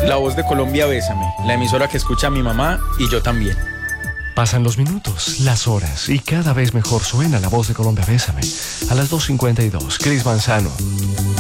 La Voz de Colombia, Bésame, la emisora que escucha a mi mamá y yo también. Pasan los minutos, las horas y cada vez mejor suena La Voz de Colombia, Bésame. A las 2:52, Cris Manzano.